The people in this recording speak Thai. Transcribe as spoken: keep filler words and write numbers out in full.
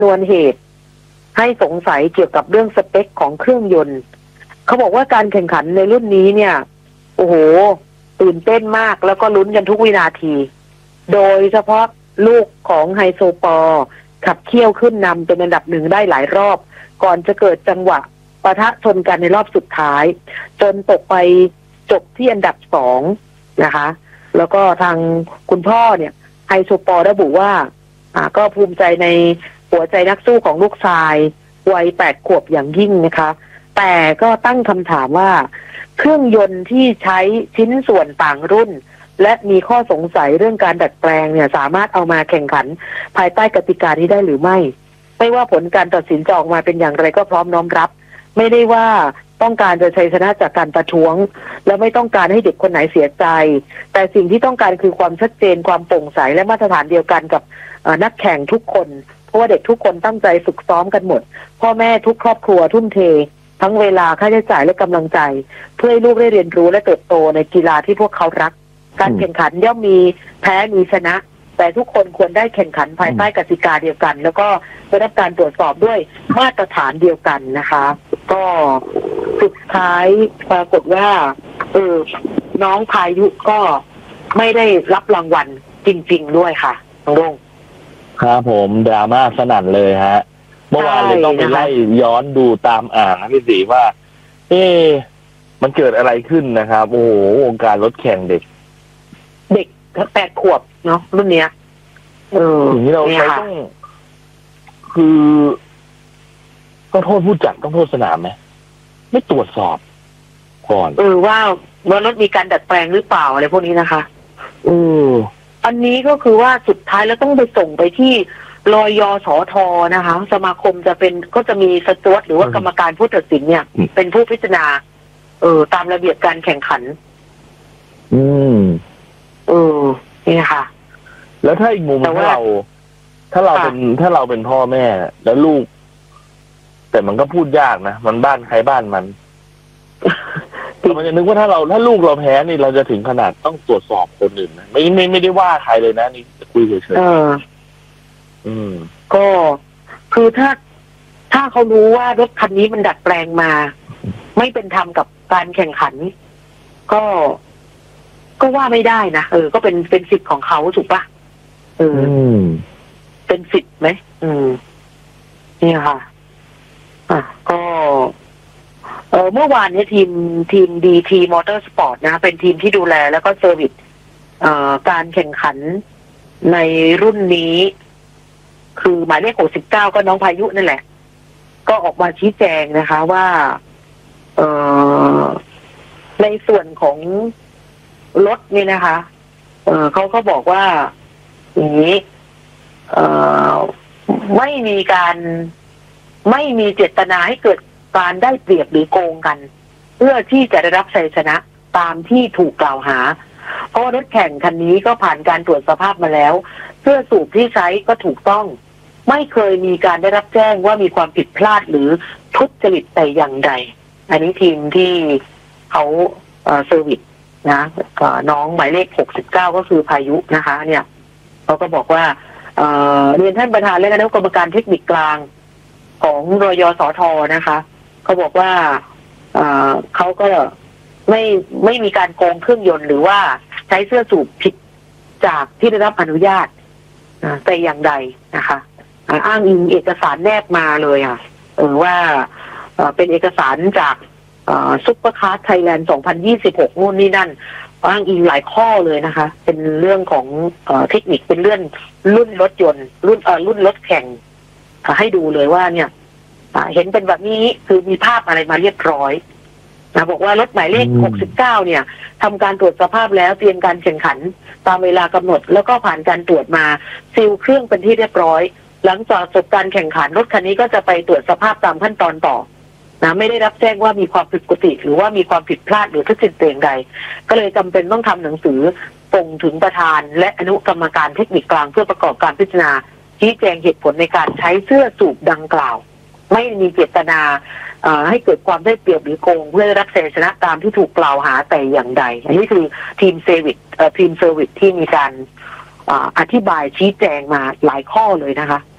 นวนเหตุให้สงสัยเกี่ยวกับเรื่องสเปคของเครื่องยนต์เขาบอกว่าการแข่งขันในรุ่นนี้เนี่ยโอ้โหตื่นเต้นมากแล้วก็ลุ้นกันทุกวินาทีโดยเฉพาะลูกของไฮโซปอร์ขับเคี่ยวขึ้นนำเป็นอันดับหนึ่งได้หลายรอบก่อนจะเกิดจังหวะปะทะชนกันในรอบสุดท้ายจนตกไปจบที่อันดับสองนะคะแล้วก็ทางคุณพ่อเนี่ยไฮโซปอร์ระบุว่าอ่าก็ภูมิใจในหัวใจนักสู้ของลูกชายวัยแปดขวบอย่างยิ่งนะคะแต่ก็ตั้งคำถามว่าเครื่องยนต์ที่ใช้ชิ้นส่วนต่างรุ่นและมีข้อสงสัยเรื่องการดัดแปลงเนี่ยสามารถเอามาแข่งขันภายใต้กติกานี้ได้หรือไม่ไม่ว่าผลการตัดสินจะออกมาเป็นอย่างไรก็พร้อมน้อมรับไม่ได้ว่าต้องการจะชัยชนะจากการประท้วงและไม่ต้องการให้เด็กคนไหนเสียใจแต่สิ่งที่ต้องการคือความชัดเจนความโปร่งใสและมาตรฐานเดียวกันกับนักแข่งทุกคนเพราะว่าเด็กทุกคนตั้งใจฝึกซ้อมกันหมดพ่อแม่ทุกครอบครัวทุ่มเททั้งเวลาค่าใช้จ่ายและกำลังใจเพื่อให้ลูกได้เรียนรู้และเติบโตในกีฬาที่พวกเขารักการแข่งขันย่อมมีแพ้มีชนะแต่ทุกคนควรได้แข่งขันภายใต้กติกาเดียวกันแล้วก็ได้รับการตรวจสอบด้วยมาตรฐานเดียวกันนะคะก็สุดท้ายปรากฏว่าเออน้องพายุก็ไม่ได้รับรางวัลจริงๆด้วยค่ะน้องลงครับผมดราม่าสนั่นเลยฮะเมื่อวานเลยต้องไปไล่ย้อนดูตามอ่างนะพี่ศรีว่าเอ๊ะมันเกิดอะไรขึ้นนะครับโอ้โหวงการรถแข่งเด็กเด็กแปดขวบเนาะรุ่นเนี้ยเอออย่างนี้เราต้องคือต้องโทษผู้จัดต้องโทษสนามไหมไม่ตรวจสอบก่อนเออว่าว่ารถมีการดัดแปลงหรือเปล่าอะไรพวกนี้นะคะเอออันนี้ก็คือว่าสุดท้ายแล้วต้องไปส่งไปที่รยสทนะคะสมาคมจะเป็นก็จะมีสจวตหรือว่ากรรมการผู้ตัดสินเนี่ยเป็นผู้พิจารณาเออตามระเบียบการแข่งขันอืมเออนี่ค่ะแล้วถ้าอีกมุมถ้าเราถ้าเราเป็นถ้าเราเป็นพ่อแม่แล้วลูกแต่มันก็พูดยากนะมันบ้านใครบ้านมันแต่มันจะนึกว่าถ้าเราถ้าลูกเราแพ้นี่เราจะถึงขนาดต้องตรวจสอบคนอื่นนะไม่ไม่ไม่ได้ว่าใครเลยนะนี่คุยเฉยๆเอออืมก็คือถ้าถ้าเขารู้ว่ารถคันนี้มันดัดแปลงมาไม่เป็นธรรมกับการแข่งขันก็ก็ว่าไม่ได้นะเออก็เป็นเป็นสิทธิ์ของเขาถูกปะเออเป็นสิทธิ์ไหมอืมนี่ค่ะอ่ะก็เออเมื่อวานนี้ทีมทีมดีทีมอเตอร์สปอร์ตนะเป็นทีมที่ดูแลแล้วก็เซอร์วิสเอ่อการแข่งขันในรุ่นนี้คือหมายเลขหกสิบเก้าก็น้องพายุนั่นแหละก็ออกมาชี้แจงนะคะว่าเอ่อในส่วนของรถนี่นะคะเอ่อเขาก็บอกว่าอย่างนี้เอ่อไม่มีการไม่มีเจตนาให้เกิดการได้เปรียบหรือโกงกันเพื่อที่จะได้รับชัยชนะตามที่ถูกกล่าวหาเพราะรถแข่งคันนี้ก็ผ่านการตรวจสภาพมาแล้วเสื้อสูบที่ใช้ก็ถูกต้องไม่เคยมีการได้รับแจ้งว่ามีความผิดพลาดหรือทุจริตแต่อย่างใดอันนี้ทีมที่เขาเอ่อเซอร์วิสนะน้องหมายเลขหกสิบเก้าก็คือพายุนะคะเนี่ยเขาก็บอกว่าเอ่อเรียนท่านประธานและคณะกรรมการเทคนิคกลางของรยสทนะคะเขาบอกว่าเอ่อเขาก็ไม่ไม่มีการโกงเครื่องยนต์หรือว่าใช้เสื้อสูบผิดจากที่ได้รับอนุญาตแต่อย่างใดนะคะอ้างอิงเอกสารแนบมาเลยอ่ะเออว่าเป็นเอกสารจากซุปเปอร์คาร์ไทยแลนด์สองพันยี่สิบหกนู่นนี่นั่นอ้างอิงหลายข้อเลยนะคะเป็นเรื่องของเอ่อเทคนิคเป็นเรื่องรุ่นรถยนต์รุ่นเอ่อรุ่นรถแข่งให้ดูเลยว่าเนี่ยเห็นเป็นแบบนี้คือมีภาพอะไรมาเรียบร้อยนะบอกว่ารถหมายเลขหกสิบเก้าเนี่ยทำการตรวจสภาพแล้วเตรียมการแข่งขันตามเวลากำหนดแล้วก็ผ่านการตรวจมาซีลเครื่องเป็นที่เรียบร้อยหลังจากจบการแข่งขันรถคันนี้ก็จะไปตรวจสภาพตามขั้นตอนต่อนะไม่ได้รับแจ้งว่ามีความผิดปกติหรือว่ามีความผิดพลาดหรือทุจริตแต่อย่างใดก็เลยจำเป็นต้องทำหนังสือส่งถึงประธานและอนุกรรมการเทคนิคกลางเพื่อประกอบการพิจารณาชี้แจงเหตุผลในการใช้เสื้อสูบดังกล่าวไม่มีเจตนาให้เกิดความได้เปรียบหรือโกงเพื่อรับชัยชนะตามที่ถูกกล่าวหาแต่อย่างใดอันนี้คือทีมเซอร์วิสทีมเซอร์วิสที่มีการอธิบายชี้แจงมาหลายข้อเลยนะคะ